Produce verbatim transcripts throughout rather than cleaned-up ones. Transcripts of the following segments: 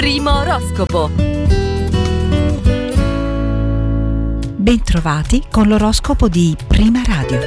Primo oroscopo. Bentrovati con l'oroscopo di Prima Radio.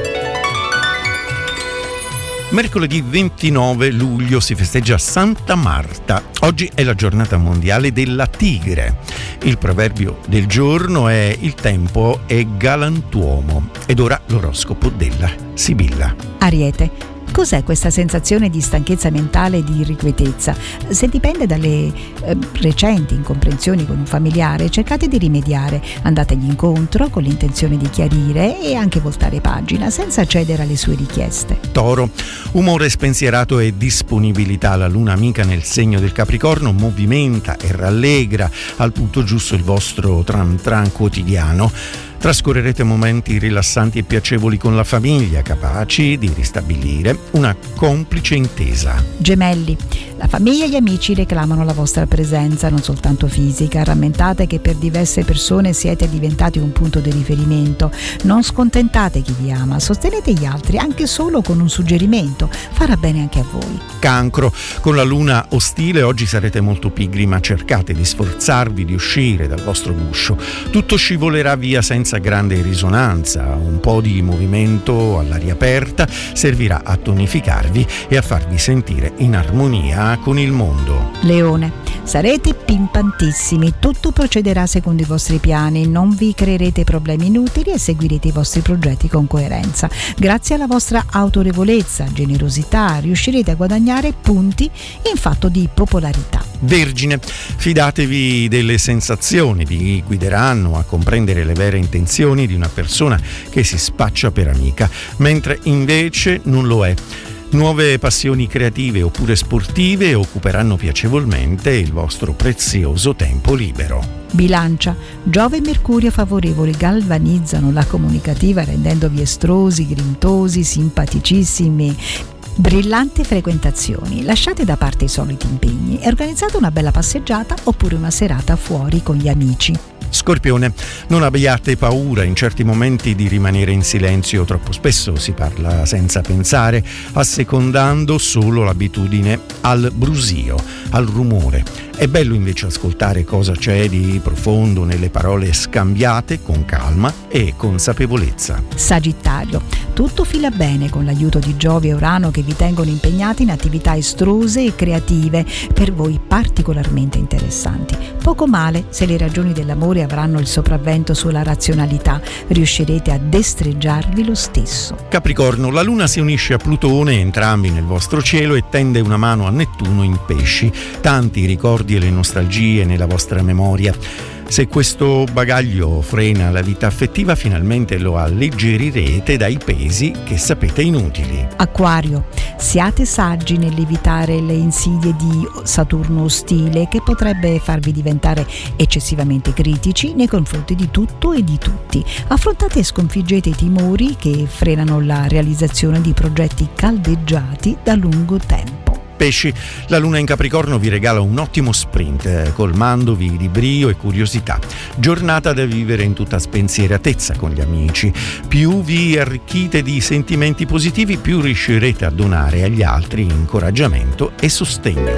Mercoledì ventinove luglio si festeggia Santa Marta. Oggi è la giornata mondiale della tigre. Il proverbio del giorno è: il tempo è galantuomo. Ed ora l'oroscopo della Sibilla. Ariete. Cos'è questa sensazione di stanchezza mentale e di irrequietezza? Se dipende dalle eh, recenti incomprensioni con un familiare, cercate di rimediare, andategli incontro con l'intenzione di chiarire e anche voltare pagina, senza cedere alle sue richieste. Toro, umore spensierato e disponibilità. La luna amica nel segno del Capricorno movimenta e rallegra al punto giusto il vostro tram tram quotidiano. Trascorrerete momenti rilassanti e piacevoli con la famiglia, capaci di ristabilire una complice intesa. Gemelli. La famiglia e gli amici reclamano la vostra presenza, non soltanto fisica. Rammentate che per diverse persone siete diventati un punto di riferimento. Non scontentate chi vi ama, sostenete gli altri anche solo con un suggerimento. Farà bene anche a voi. Cancro. Con la luna ostile oggi sarete molto pigri, ma cercate di sforzarvi di uscire dal vostro guscio. Tutto scivolerà via senza grande risonanza. Un po' di movimento all'aria aperta servirà a tonificarvi e a farvi sentire in armonia con il mondo. Leone. Sarete pimpantissimi, tutto procederà secondo i vostri piani, non vi creerete problemi inutili e seguirete i vostri progetti con coerenza. Grazie alla vostra autorevolezza, generosità, riuscirete a guadagnare punti in fatto di popolarità. Vergine, fidatevi delle sensazioni, vi guideranno a comprendere le vere intenzioni di una persona che si spaccia per amica, mentre invece non lo è. Nuove passioni creative oppure sportive occuperanno piacevolmente il vostro prezioso tempo libero. Bilancia. Giove e Mercurio favorevoli galvanizzano la comunicativa rendendovi estrosi, grintosi, simpaticissimi. Brillanti frequentazioni. Lasciate da parte i soliti impegni e organizzate una bella passeggiata oppure una serata fuori con gli amici. Scorpione, non abbiate paura in certi momenti di rimanere in silenzio. Troppo spesso si parla senza pensare, assecondando solo l'abitudine al brusio, al rumore. È bello invece ascoltare cosa c'è di profondo nelle parole scambiate con calma e consapevolezza. Sagittario, tutto fila bene con l'aiuto di Giove e Urano che vi tengono impegnati in attività estrose e creative, per voi particolarmente interessanti. Poco male se le ragioni dell'amore avranno il sopravvento sulla razionalità, riuscirete a destreggiarvi lo stesso. Capricorno, la luna si unisce a Plutone, entrambi nel vostro cielo, e tende una mano a Nettuno in Pesci. Tanti ricordi e le nostalgie nella vostra memoria. Se questo bagaglio frena la vita affettiva, finalmente lo alleggerirete dai pesi che sapete inutili. Acquario, siate saggi nell'evitare le insidie di Saturno ostile che potrebbe farvi diventare eccessivamente critici nei confronti di tutto e di tutti. Affrontate e sconfiggete i timori che frenano la realizzazione di progetti caldeggiati da lungo tempo. Pesci, la luna in Capricorno vi regala un ottimo sprint, colmandovi di brio e curiosità. Giornata da vivere in tutta spensieratezza con gli amici. Più vi arricchite di sentimenti positivi, più riuscirete a donare agli altri incoraggiamento e sostegno.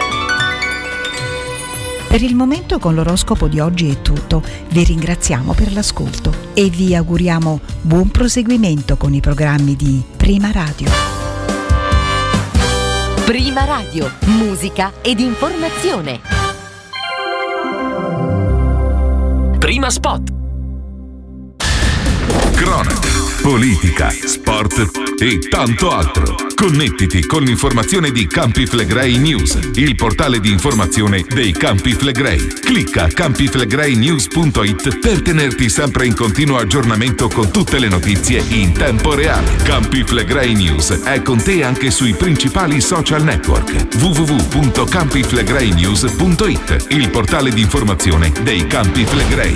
Per il momento con l'oroscopo di oggi è tutto. Vi ringraziamo per l'ascolto e vi auguriamo buon proseguimento con i programmi di Prima Radio. Prima Radio, musica ed informazione. Prima Spot. Cronaca, politica, sport e tanto altro. Connettiti con l'informazione di Campi Flegrei News, il portale di informazione dei Campi Flegrei. Clicca campi flegrei news punto it per tenerti sempre in continuo aggiornamento con tutte le notizie in tempo reale. Campi Flegrei News è con te anche sui principali social network. w w w punto campi flegrei news punto it, il portale di informazione dei Campi Flegrei.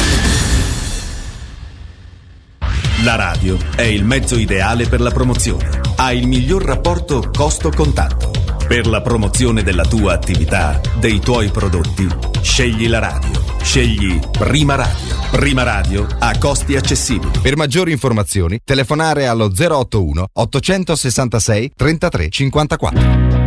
La radio è il mezzo ideale per la promozione. Ha il miglior rapporto costo-contatto. Per la promozione della tua attività, dei tuoi prodotti, scegli la radio. Scegli Prima Radio. Prima Radio a costi accessibili. Per maggiori informazioni, telefonare allo zero otto uno ottocentosessantasei trentatré cinquantaquattro.